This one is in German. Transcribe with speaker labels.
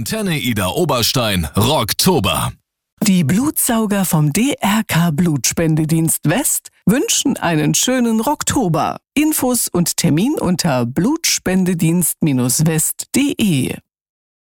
Speaker 1: Antenne Ida Oberstein Rocktober.
Speaker 2: Die Blutsauger vom DRK Blutspendedienst West wünschen einen schönen Rocktober. Infos und Termin unter blutspendedienst-west.de.